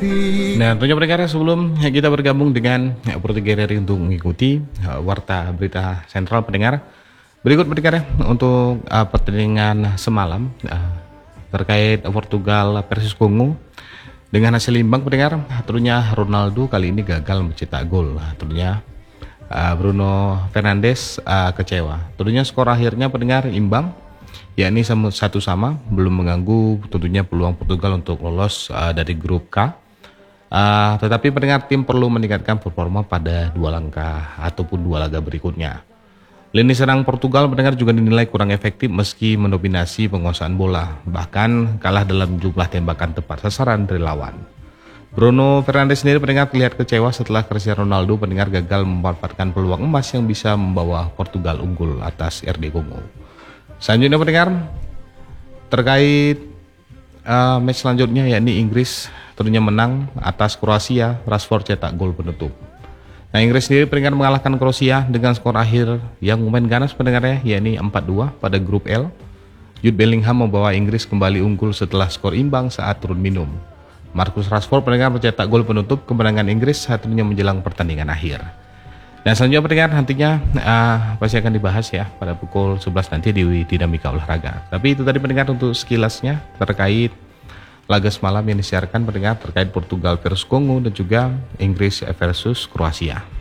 Nah, tentunya pendengar sebelum kita bergabung dengan Portugal untuk mengikuti warta berita sentral pendengar. Berikut pendengar ya, untuk pertandingan semalam terkait Portugal versus Kongo dengan hasil imbang pendengar. Tentunya Ronaldo kali ini gagal mencetak gol. Tentunya Bruno Fernandes kecewa. Tentunya skor akhirnya pendengar imbang, yakni satu sama, belum mengganggu tentunya peluang Portugal untuk lolos dari grup K. Tetapi pendengar tim perlu meningkatkan performa pada dua langkah ataupun dua laga berikutnya. Lini serang Portugal pendengar juga dinilai kurang efektif meski mendominasi penguasaan bola, bahkan kalah dalam jumlah tembakan tepat sasaran dari lawan. Bruno Fernandes sendiri pendengar terlihat kecewa setelah Cristiano Ronaldo pendengar gagal memanfaatkan peluang emas yang bisa membawa Portugal unggul atas RD Kongo. Selanjutnya pendengar, terkait match selanjutnya yakni Inggris tentunya menang atas Kroasia, Rashford cetak gol penutup. Nah, Inggris sendiri pendengar mengalahkan Kroasia dengan skor akhir yang lumayan ganas pendengarnya, yakni 4-2 pada grup L. Jude Bellingham membawa Inggris kembali unggul setelah skor imbang saat turun minum. Marcus Rashford pendengar mencetak gol penutup kemenangan Inggris satunya menjelang pertandingan akhir. Dan selanjutnya pendengar nantinya pasti akan dibahas ya pada pukul 11 nanti di Dinamika Olahraga. Tapi itu tadi pendengar untuk sekilasnya terkait laga semalam yang disiarkan pendengar terkait Portugal versus Kongo dan juga Inggris versus Kroasia.